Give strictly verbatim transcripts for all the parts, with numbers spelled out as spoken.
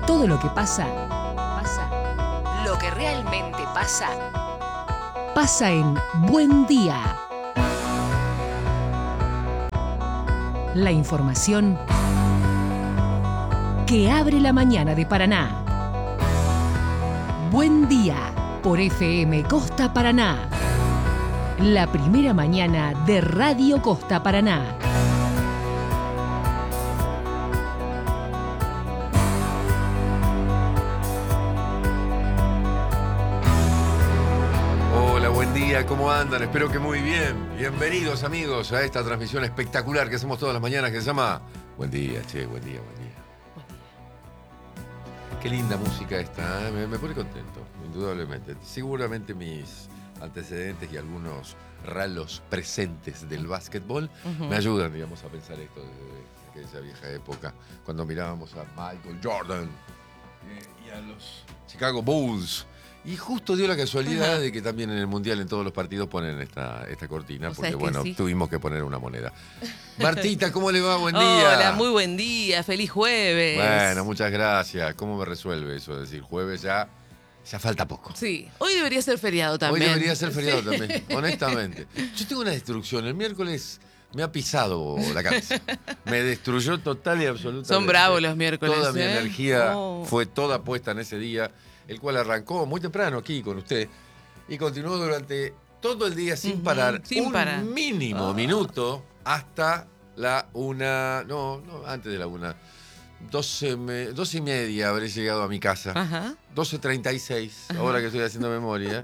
Todo lo que pasa, pasa. Lo que realmente pasa, pasa en Buen Día. La información que abre la mañana de Paraná. Buen Día por F M Costa Paraná. La primera mañana de Radio Costa Paraná. ¿Cómo andan? Espero que muy bien. Bienvenidos, amigos, a esta transmisión espectacular que hacemos todas las mañanas que se llama Buen Día, che, buen día, buen día. Buen día. Qué linda música esta, ¿eh? me, me pone contento, indudablemente. Seguramente mis antecedentes y algunos ralos presentes del básquetbol uh-huh. me ayudan, digamos, a pensar esto desde aquella vieja época, cuando mirábamos a Michael Jordan eh, y a los Chicago Bulls. Y justo dio la casualidad uh-huh. de que también en el Mundial, en todos los partidos, ponen esta, esta cortina, porque bueno, sí. tuvimos que poner una moneda. Martita, ¿cómo le va? Buen día. Hola, muy buen día, feliz jueves. Bueno, muchas gracias. ¿Cómo me resuelve eso? Es decir, jueves ya, ya falta poco. Sí, hoy debería ser feriado también. Hoy debería ser feriado sí. también, honestamente. Yo tengo una destrucción, el miércoles me ha pisado la cabeza. Me destruyó total y absolutamente. Son bravos los miércoles. Toda ¿eh? mi energía oh. fue toda puesta en ese día, el cual arrancó muy temprano aquí con usted y continuó durante todo el día sin uh-huh, parar, sin un parar. mínimo oh. minuto hasta la una, no, no, antes de la una, doce, me, doce y media habré llegado a mi casa, uh-huh. doce treinta y seis, uh-huh. ahora que estoy haciendo memoria.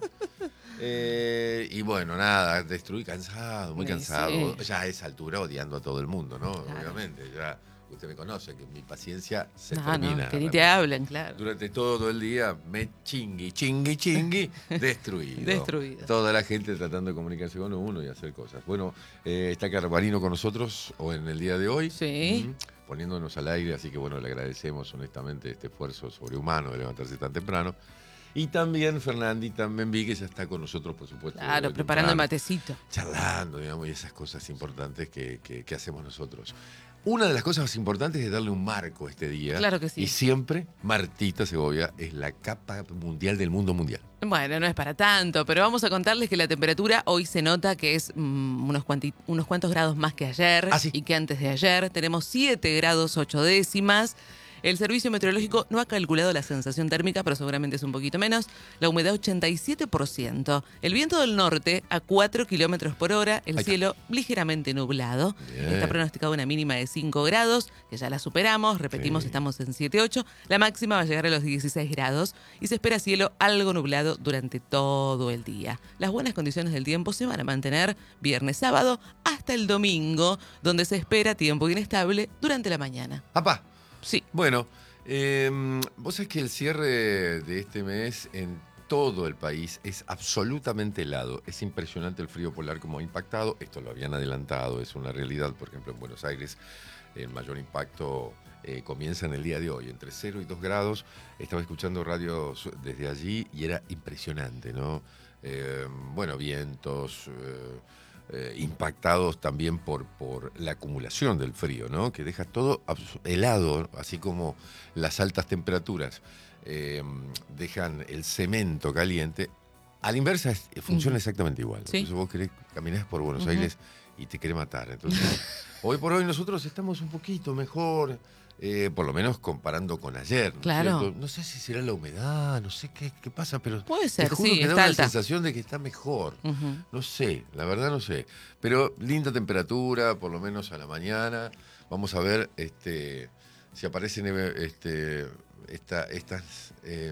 Eh, y bueno, nada, destruí cansado, muy cansado, sí. ya a esa altura odiando a todo el mundo, ¿no? Claro. Obviamente, ya... Usted me conoce, que mi paciencia se no, termina. No, que ni te hablen, claro. Durante todo el día me chingui, chingui, chingui, destruido. Destruido. Toda la gente tratando de comunicarse con uno y hacer cosas. Bueno, eh, está Carbarino con nosotros o en el día de hoy. Sí. Mm, poniéndonos al aire, así que bueno, le agradecemos honestamente este esfuerzo sobrehumano de levantarse tan temprano. Y también Fernandi, también vi que ya está con nosotros, por supuesto. Claro, preparando el matecito. Charlando, digamos, y esas cosas importantes que, que, que hacemos nosotros. Una de las cosas más importantes es darle un marco a este día. Claro que sí. Y siempre Martita Segovia es la capa mundial del mundo mundial. Bueno, no es para tanto, pero vamos a contarles que la temperatura hoy se nota que es mmm, unos, cuanti- unos cuantos grados más que ayer ¿Ah, sí? y que antes de ayer. Tenemos siete grados ocho décimas. El Servicio Meteorológico no ha calculado la sensación térmica, pero seguramente es un poquito menos. La humedad ochenta y siete por ciento. El viento del norte a cuatro kilómetros por hora. El cielo ligeramente nublado. Bien. Está pronosticado una mínima de cinco grados, que ya la superamos. Repetimos, sí. estamos en siete ocho. La máxima va a llegar a los dieciséis grados. Y se espera cielo algo nublado durante todo el día. Las buenas condiciones del tiempo se van a mantener viernes, sábado, hasta el domingo, donde se espera tiempo inestable durante la mañana. ¡Papá! Sí. Bueno, eh, vos sabés que el cierre de este mes en todo el país es absolutamente helado. Es impresionante el frío polar como ha impactado. Esto lo habían adelantado, es una realidad. Por ejemplo, en Buenos Aires el mayor impacto eh, comienza en el día de hoy, entre cero y dos grados. Estaba escuchando radio desde allí y era impresionante, ¿no? Eh, bueno, vientos... Eh, Eh, impactados también por, por la acumulación del frío, ¿no? Que deja todo helado, así como las altas temperaturas eh, dejan el cemento caliente. A la inversa es, funciona uh-huh. exactamente igual. ¿Sí? Entonces vos querés, caminás por Buenos uh-huh. Aires y te quiere matar. Entonces, hoy por hoy nosotros estamos un poquito mejor, eh, por lo menos comparando con ayer. ¿no? Claro. No sé si será la humedad, no sé qué, qué pasa, pero puede ser, te juro sí, que da está una alta. sensación de que está mejor. Uh-huh. No sé, la verdad no sé. Pero linda temperatura, por lo menos a la mañana. Vamos a ver este, si aparecen este, esta, estas, eh,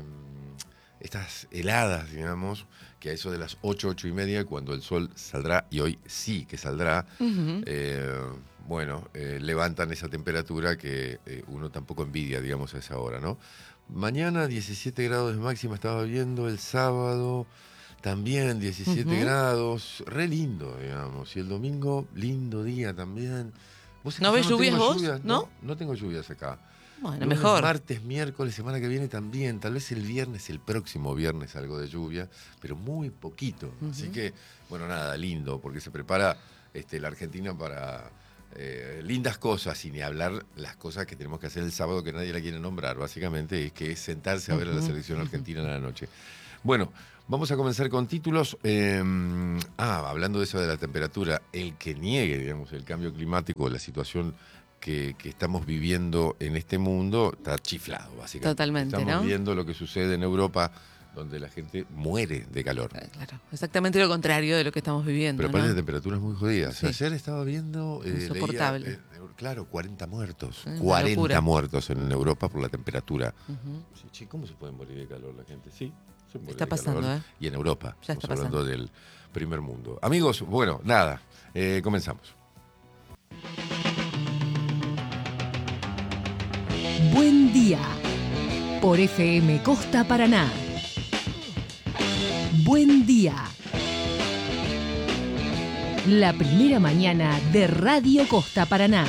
estas heladas, digamos, que a eso de las ocho, ocho y media, cuando el sol saldrá, y hoy sí que saldrá, uh-huh. eh, bueno, eh, levantan esa temperatura que eh, uno tampoco envidia, digamos, a esa hora, ¿no? Mañana diecisiete grados de máxima estaba viendo, el sábado también diecisiete uh-huh. grados, re lindo, digamos, y el domingo lindo día también. ¿Vos ¿No ves lluvias vos? Lluvias? ¿No? ¿No? No tengo lluvias acá. Bueno, Lunes, mejor. Martes, miércoles, semana que viene también. Tal vez el viernes, el próximo viernes, algo de lluvia, pero muy poquito. Uh-huh. Así que, bueno, nada, lindo, porque se prepara este, la Argentina para eh, lindas cosas, y ni hablar las cosas que tenemos que hacer el sábado que nadie la quiere nombrar, básicamente, es que es sentarse a ver a la selección argentina en la noche. Bueno, vamos a comenzar con títulos. Eh, ah, hablando de eso de la temperatura, el que niegue, digamos, el cambio climático, la situación que, que estamos viviendo en este mundo, está chiflado, básicamente. Totalmente, Estamos ¿no? viendo lo que sucede en Europa, donde la gente muere de calor. Claro, exactamente lo contrario de lo que estamos viviendo. Pero ¿no? aparte de temperaturas muy jodidas. Sí. Ayer estaba viendo... Eh, Insoportable. leía, eh, claro, cuarenta muertos. Una cuarenta locura. muertos en Europa por la temperatura. Ujú. Sí, che, ¿cómo se puede morir de calor la gente? Sí, se muere Está de pasando, calor. ¿eh? Y en Europa. Ya está Estamos hablando pasando. del primer mundo. Amigos, bueno, nada, eh, comenzamos. Buen día. Por F M Costa Paraná. Buen día. La primera mañana de Radio Costa Paraná.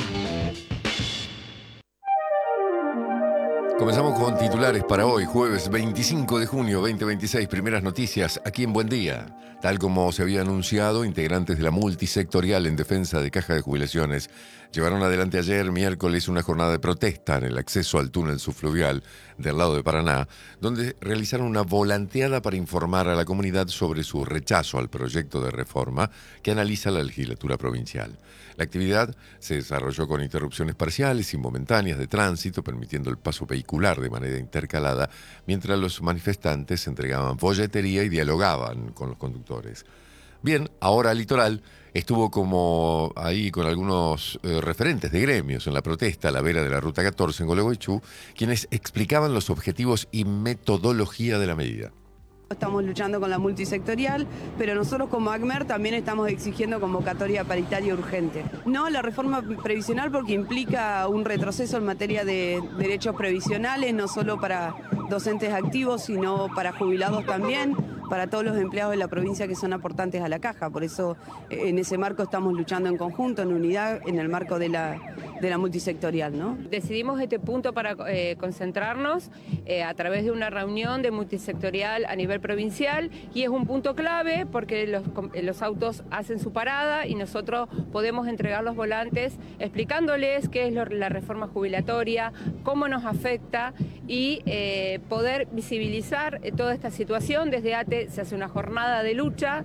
Comenzamos con titulares para hoy, jueves veinticinco de junio veinte veintiséis. Primeras noticias aquí en Buen Día. Tal como se había anunciado, integrantes de la multisectorial en defensa de Caja de Jubilaciones llevaron adelante ayer, miércoles, una jornada de protesta en el acceso al túnel subfluvial del lado de Paraná, donde realizaron una volanteada para informar a la comunidad sobre su rechazo al proyecto de reforma que analiza la legislatura provincial. La actividad se desarrolló con interrupciones parciales y momentáneas de tránsito, permitiendo el paso vehicular de manera intercalada, mientras los manifestantes entregaban folletería y dialogaban con los conductores. Bien, ahora Litoral estuvo como ahí con algunos eh, referentes de gremios en la protesta a la vera de la Ruta catorce en Gualeguaychú, quienes explicaban los objetivos y metodología de la medida. Estamos luchando con la multisectorial, pero nosotros como ACMER también estamos exigiendo convocatoria paritaria urgente. No la reforma previsional porque implica un retroceso en materia de derechos previsionales, no solo para docentes activos, sino para jubilados también, para todos los empleados de la provincia que son aportantes a la caja. Por eso en ese marco estamos luchando en conjunto, en unidad, en el marco de la, de la multisectorial, ¿no? Decidimos este punto para eh, concentrarnos eh, a través de una reunión de multisectorial a nivel provincial, y es un punto clave porque los, los autos hacen su parada y nosotros podemos entregar los volantes explicándoles qué es lo, la reforma jubilatoria, cómo nos afecta, y eh, poder visibilizar toda esta situación. Desde A T E se hace una jornada de lucha.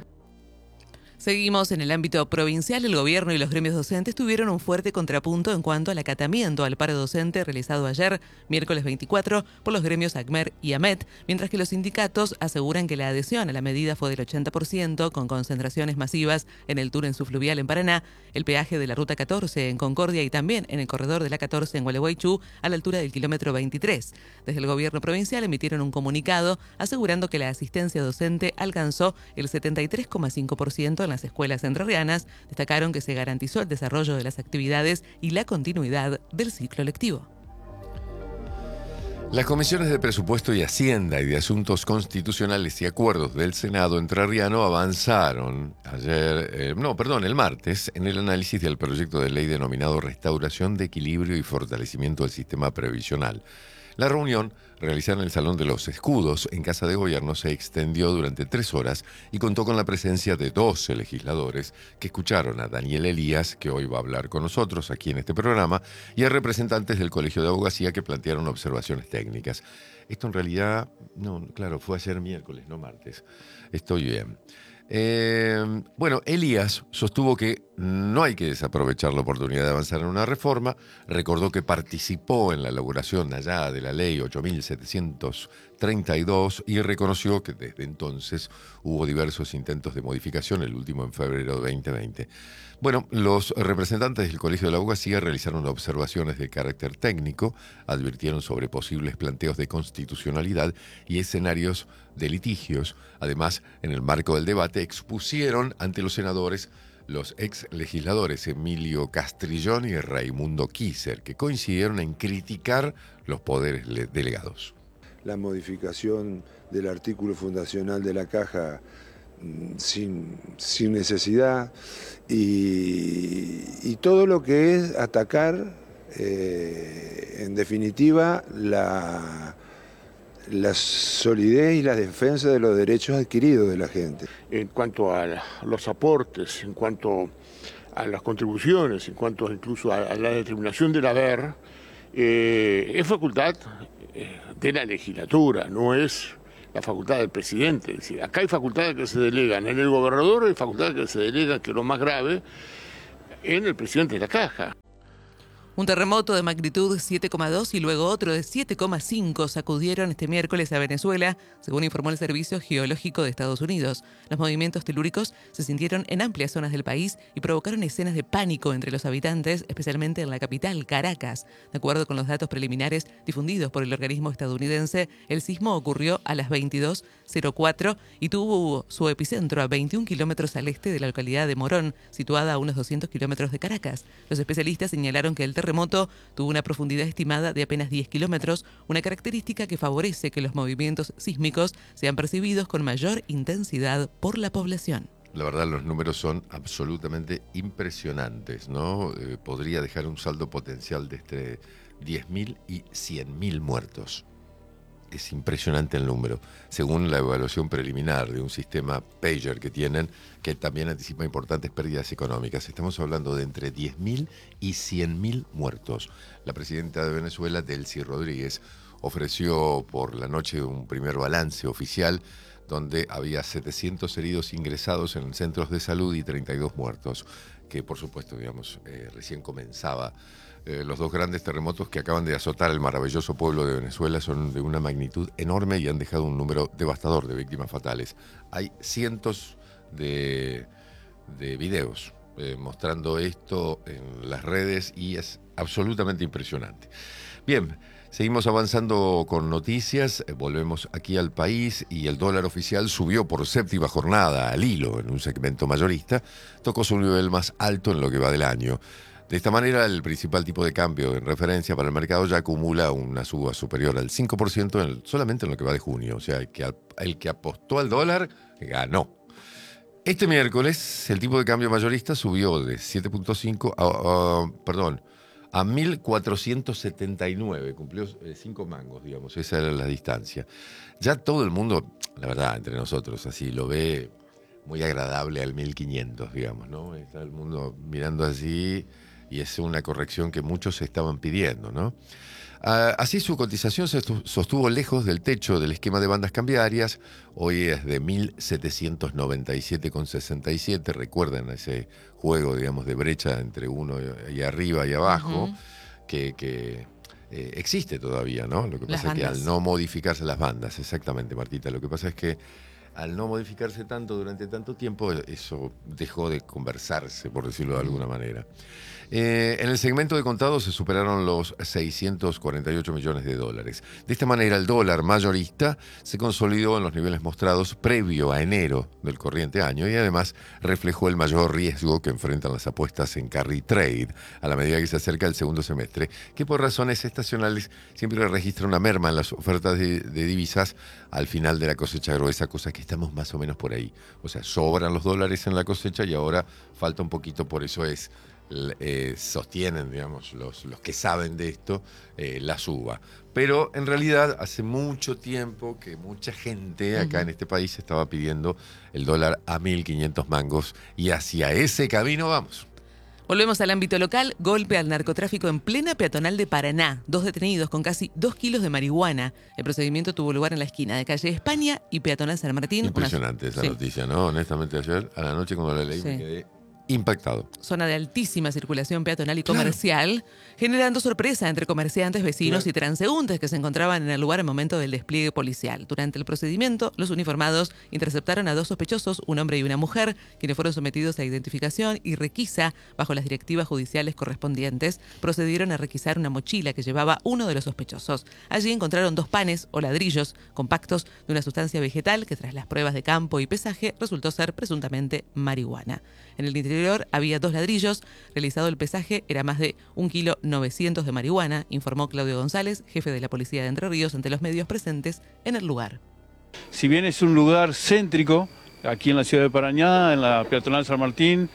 Seguimos en el ámbito provincial. El gobierno y los gremios docentes tuvieron un fuerte contrapunto en cuanto al acatamiento al paro docente realizado ayer, miércoles veinticuatro, por los gremios ACMER y AMET, mientras que los sindicatos aseguran que la adhesión a la medida fue del ochenta por ciento, con concentraciones masivas en el túnel subfluvial en Paraná, el peaje de la Ruta catorce en Concordia y también en el corredor de la catorce en Gualeguaychú, a la altura del kilómetro veintitrés. Desde el gobierno provincial emitieron un comunicado asegurando que la asistencia docente alcanzó el setenta y tres coma cinco por ciento en las escuelas entrerrianas. Destacaron que se garantizó el desarrollo de las actividades y la continuidad del ciclo lectivo. Las comisiones de Presupuesto y Hacienda y de Asuntos Constitucionales y Acuerdos del Senado entrerriano avanzaron ayer, eh, no, perdón, el martes, en el análisis del proyecto de ley denominado Restauración de Equilibrio y Fortalecimiento del Sistema Previsional. La reunión, realizada en el Salón de los Escudos, en Casa de Gobierno, se extendió durante tres horas y contó con la presencia de doce legisladores que escucharon a Daniel Elías, que hoy va a hablar con nosotros aquí en este programa, y a representantes del Colegio de Abogacía que plantearon observaciones técnicas. Esto en realidad, no, claro, fue ayer miércoles, no martes. Estoy bien. Eh, bueno, Elías sostuvo que no hay que desaprovechar la oportunidad de avanzar en una reforma, recordó que participó en la elaboración allá de la ley ocho mil setecientos treinta y dos y reconoció que desde entonces hubo diversos intentos de modificación, el último en febrero de veinte veinte. Bueno, los representantes del Colegio de la Abogacía realizaron observaciones de carácter técnico, advirtieron sobre posibles planteos de constitucionalidad y escenarios de litigios. Además, en el marco del debate, expusieron ante los senadores los ex legisladores Emilio Castrillón y Raimundo Kisser, que coincidieron en criticar los poderes delegados. La modificación del artículo fundacional de la Caja sin, sin necesidad y, y todo lo que es atacar, eh, en definitiva, la, la solidez y la defensa de los derechos adquiridos de la gente. En cuanto a los aportes, en cuanto a las contribuciones, en cuanto incluso a, a la determinación del haber, eh, es facultad de la legislatura, no es la facultad del presidente. Es decir, acá hay facultades que se delegan en el gobernador, hay facultades que se delegan, que es lo más grave, en el presidente de la Caja. Un terremoto de magnitud siete coma dos y luego otro de siete coma cinco sacudieron este miércoles a Venezuela, según informó el Servicio Geológico de Estados Unidos. Los movimientos telúricos se sintieron en amplias zonas del país y provocaron escenas de pánico entre los habitantes, especialmente en la capital, Caracas. De acuerdo con los datos preliminares difundidos por el organismo estadounidense, el sismo ocurrió a las veintidós cero cuatro y tuvo su epicentro a veintiún kilómetros al este de la localidad de Morón, situada a unos doscientos kilómetros de Caracas. Los especialistas señalaron que el terremoto tuvo una profundidad estimada de apenas diez kilómetros, una característica que favorece que los movimientos sísmicos sean percibidos con mayor intensidad por la población. La verdad, los números son absolutamente impresionantes, ¿no? Eh, podría dejar un saldo potencial de entre diez mil y cien mil muertos. Es impresionante el número, según la evaluación preliminar de un sistema pager que tienen, que también anticipa importantes pérdidas económicas. Estamos hablando de entre diez mil y cien mil muertos. La presidenta de Venezuela, Delcy Rodríguez, ofreció por la noche un primer balance oficial donde había setecientos heridos ingresados en centros de salud y treinta y dos muertos, que por supuesto, digamos, eh, recién comenzaba. Eh, los dos grandes terremotos que acaban de azotar el maravilloso pueblo de Venezuela son de una magnitud enorme y han dejado un número devastador de víctimas fatales. Hay cientos de, de videos eh, mostrando esto en las redes y es absolutamente impresionante. Bien, seguimos avanzando con noticias, eh, volvemos aquí al país y el dólar oficial subió por séptima jornada al hilo en un segmento mayorista, tocó su nivel más alto en lo que va del año. De esta manera, el principal tipo de cambio en referencia para el mercado ya acumula una suba superior al cinco por ciento en el, solamente en lo que va de junio. O sea, el que, el que apostó al dólar ganó. Este miércoles, el tipo de cambio mayorista subió de siete punto cinco a, a, perdón, a mil cuatrocientos setenta y nueve. Cumplió cinco mangos, digamos. Esa era la distancia. Ya todo el mundo, la verdad, entre nosotros, así lo ve muy agradable al mil quinientos, digamos, ¿no? Está el mundo mirando así. Y es una corrección que muchos estaban pidiendo, ¿no? Uh, así su cotización se sostuvo lejos del techo del esquema de bandas cambiarias. Hoy es de mil setecientos noventa y siete con sesenta y siete. Recuerden ese juego, digamos, de brecha entre uno y arriba y abajo, uh-huh. que, que eh, existe todavía, ¿no? Lo que las pasa bandas. es que al no modificarse las bandas, exactamente, Martita, lo que pasa es que al no modificarse tanto durante tanto tiempo, eso dejó de conversarse, por decirlo de alguna manera. Eh, en el segmento de contado se superaron los seiscientos cuarenta y ocho millones de dólares. De esta manera, el dólar mayorista se consolidó en los niveles mostrados previo a enero del corriente año y además reflejó el mayor riesgo que enfrentan las apuestas en carry trade a la medida que se acerca el segundo semestre, que por razones estacionales siempre registra una merma en las ofertas de, de divisas al final de la cosecha gruesa, cosa que estamos más o menos por ahí. O sea, sobran los dólares en la cosecha y ahora falta un poquito, por eso es... Eh, sostienen, digamos, los, los que saben de esto, eh, la suba. Pero en realidad hace mucho tiempo que mucha gente acá uh-huh. en este país estaba pidiendo el dólar a mil quinientos mangos y hacia ese camino vamos. Volvemos al ámbito local. Golpe al narcotráfico en plena peatonal de Paraná. Dos detenidos con casi dos kilos de marihuana. El procedimiento tuvo lugar en la esquina de calle España y peatonal San Martín. Impresionante Una... esa sí. noticia, ¿no? Honestamente, ayer a la noche cuando la leí sí. me quedé impactado. Zona de altísima circulación peatonal y comercial, claro. generando sorpresa entre comerciantes, vecinos claro. y transeúntes que se encontraban en el lugar al momento del despliegue policial. Durante el procedimiento, los uniformados interceptaron a dos sospechosos, un hombre y una mujer, quienes fueron sometidos a identificación y requisa bajo las directivas judiciales correspondientes. Procedieron a requisar una mochila que llevaba uno de los sospechosos. Allí encontraron dos panes o ladrillos compactos de una sustancia vegetal que tras las pruebas de campo y pesaje resultó ser presuntamente marihuana. En el interior había dos ladrillos. Realizado el pesaje, era más de un kilo novecientos de marihuana, informó Claudio González, jefe de la Policía de Entre Ríos, ante los medios presentes en el lugar. Si bien es un lugar céntrico, aquí en la ciudad de Paraná, en la peatonal San Martín,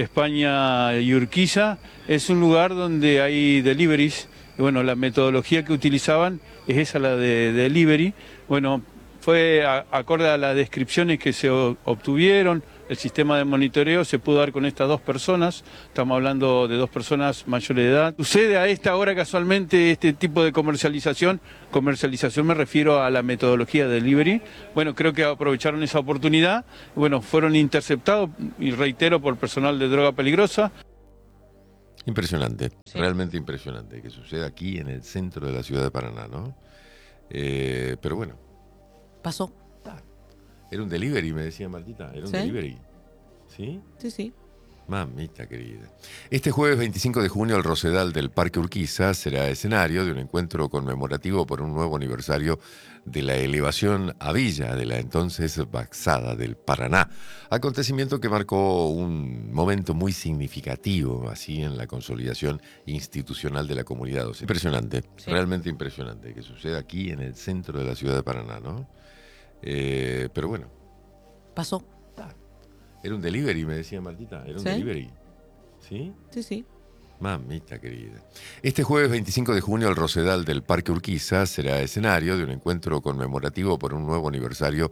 España y Urquiza, es un lugar donde hay deliveries. Y bueno, la metodología que utilizaban es esa, la de delivery. Bueno, fue a, acorde a las descripciones que se obtuvieron, El sistema de monitoreo se pudo dar con estas dos personas, estamos hablando de dos personas mayores de edad. Sucede a esta hora casualmente este tipo de comercialización, comercialización me refiero a la metodología de delivery. Bueno, creo que aprovecharon esa oportunidad, bueno, fueron interceptados, y reitero, por personal de droga peligrosa. Impresionante, Sí. realmente impresionante que suceda aquí en el centro de la ciudad de Paraná, ¿no? Eh, pero bueno, Pasó. era un delivery, me decía Martita, era un ¿Sí? delivery. ¿Sí? Sí, sí. Mamita querida. Este jueves veinticinco de junio el Rosedal del Parque Urquiza será escenario de un encuentro conmemorativo por un nuevo aniversario de la elevación a Villa de la entonces Baxada del Paraná. Acontecimiento que marcó un momento muy significativo así en la consolidación institucional de la comunidad. O sea, impresionante, Sí. realmente impresionante que suceda aquí en el centro de la ciudad de Paraná, ¿no? Eh, pero bueno. Pasó. Era un delivery, me decía Martita, era un ¿Sí? delivery. ¿Sí? Sí, sí. Mamita querida. Este jueves veinticinco de junio el Rosedal del Parque Urquiza será escenario de un encuentro conmemorativo por un nuevo aniversario